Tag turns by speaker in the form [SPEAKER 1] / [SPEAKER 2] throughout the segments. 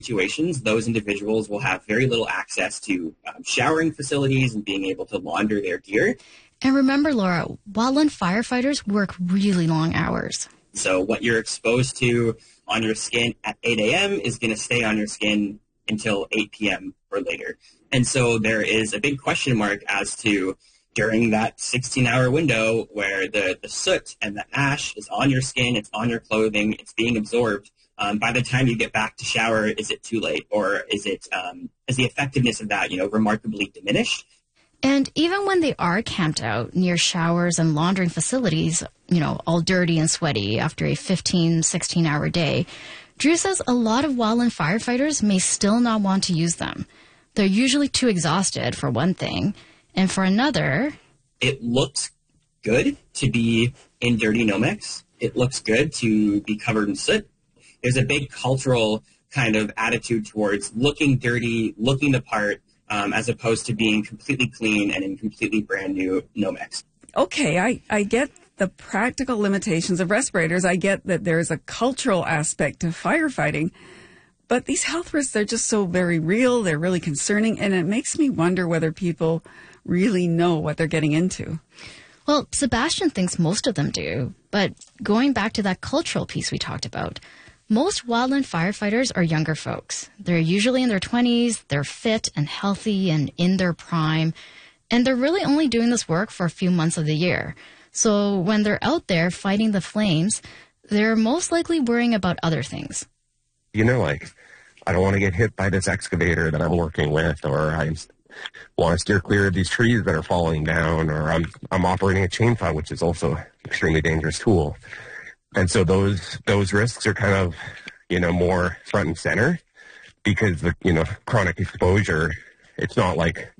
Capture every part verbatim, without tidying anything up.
[SPEAKER 1] situations, those individuals will have very little access to um, showering facilities and being able to launder their gear.
[SPEAKER 2] And remember, Laura, wildland firefighters work really long hours.
[SPEAKER 1] So what you're exposed to on your skin at eight a.m. is going to stay on your skin until eight p.m. or later. And so there is a big question mark as to during that sixteen-hour window where the, the soot and the ash is on your skin, it's on your clothing, it's being absorbed. Um, by the time you get back to shower, is it too late? Or is it um, is the effectiveness of that, you know, remarkably diminished?
[SPEAKER 2] And even when they are camped out near showers and laundering facilities, you know, all dirty and sweaty after a fifteen, sixteen-hour day, Drew says a lot of wildland firefighters may still not want to use them. They're usually too exhausted, for one thing. And for another,
[SPEAKER 1] it looks good to be in dirty Nomex. It looks good to be covered in soot. There's a big cultural kind of attitude towards looking dirty, looking the part, um, as opposed to being completely clean and in completely brand new Nomex.
[SPEAKER 3] Okay, I, I get the practical limitations of respirators. I get that there's a cultural aspect to firefighting. But these health risks, they're just so very real. They're really concerning. And it makes me wonder whether people really know what they're getting into.
[SPEAKER 2] Well, Sebastian thinks most of them do. But going back to that cultural piece we talked about, most wildland firefighters are younger folks. They're usually in their twenties, they're fit and healthy and in their prime, and they're really only doing this work for a few months of the year. So when they're out there fighting the flames, they're most likely worrying about other things.
[SPEAKER 4] You know, like, I don't want to get hit by this excavator that I'm working with, or I want to steer clear of these trees that are falling down, or I'm I'm operating a chainsaw, which is also an extremely dangerous tool. And so those those risks are kind of, you know, more front and center because the, you know, chronic exposure, it's not like,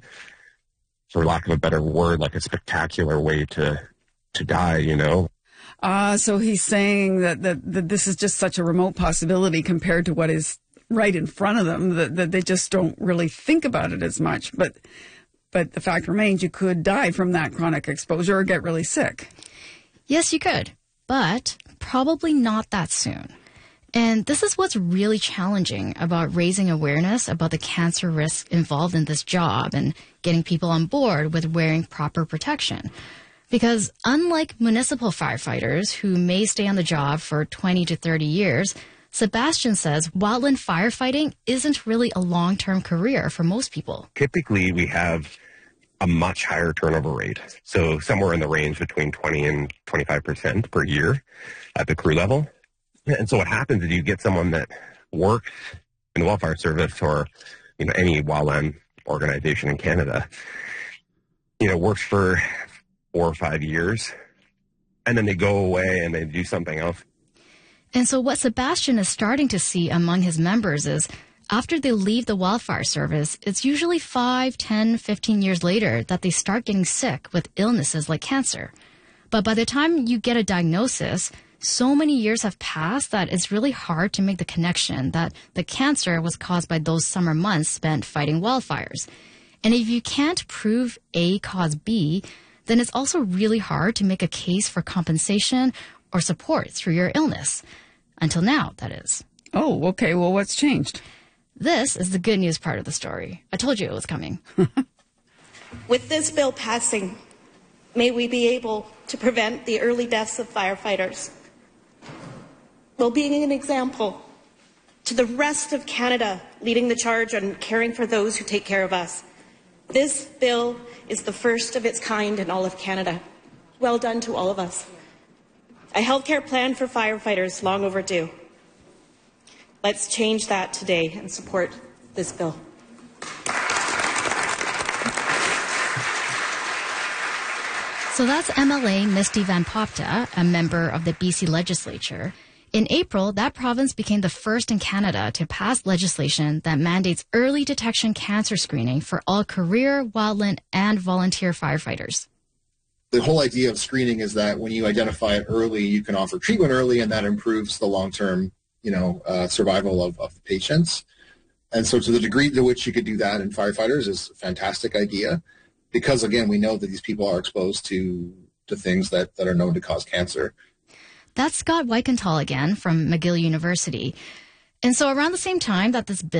[SPEAKER 4] for lack of a better word, like a spectacular way to, to die, you know.
[SPEAKER 3] Uh, so he's saying that, that, that this is just such a remote possibility compared to what is right in front of them, that, that they just don't really think about it as much. But, but the fact remains you could die from that chronic exposure or get really sick.
[SPEAKER 2] Yes, you could. But probably not that soon. And this is what's really challenging about raising awareness about the cancer risks involved in this job and getting people on board with wearing proper protection. Because unlike municipal firefighters who may stay on the job for twenty to thirty years, Sebastian says wildland firefighting isn't really a long-term career for most people.
[SPEAKER 4] Typically, we have a much higher turnover rate. So somewhere in the range between twenty and twenty-five percent per year at the crew level. And so what happens is you get someone that works in the wildfire service or, you know, any wildland organization in Canada, you know, works for four or five years, and then they go away and they do something else.
[SPEAKER 2] And so what Sebastian is starting to see among his members is after they leave the wildfire service, it's usually five, ten, fifteen years later that they start getting sick with illnesses like cancer. But by the time you get a diagnosis, so many years have passed that it's really hard to make the connection that the cancer was caused by those summer months spent fighting wildfires. And if you can't prove A caused B, then it's also really hard to make a case for compensation or support through your illness. Until now, that is.
[SPEAKER 3] Oh, okay. Well, what's changed?
[SPEAKER 2] This is the good news part of the story. I told you it was coming.
[SPEAKER 5] With this bill passing, may we be able to prevent the early deaths of firefighters, while being an example to the rest of Canada leading the charge on caring for those who take care of us. This bill is the first of its kind in all of Canada. Well done to all of us. A healthcare plan for firefighters, long overdue. Let's change that today and support this bill.
[SPEAKER 2] So that's M L A Misty Van Popta, a member of the B C legislature. In April, that province became the first in Canada to pass legislation that mandates early detection cancer screening for all career, wildland, and volunteer firefighters.
[SPEAKER 6] The whole idea of screening is that when you identify it early, you can offer treatment early, and that improves the long-term, you know, uh, survival of, of patients. And so to the degree to which you could do that in firefighters is a fantastic idea because, again, we know that these people are exposed to, to things that, that are known to cause cancer.
[SPEAKER 2] That's Scott Weikenthal again from McGill University. And so around the same time that this bill